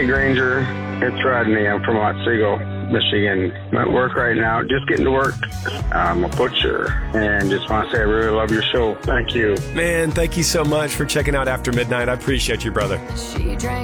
Hey, Granger. It's Rodney. I'm from Otsego, Michigan. I'm at work right now. Just getting to work. I'm a butcher. And just want to say I really love your show. Thank you. Man, thank you so much for checking out After Midnight. I appreciate you, brother. She drank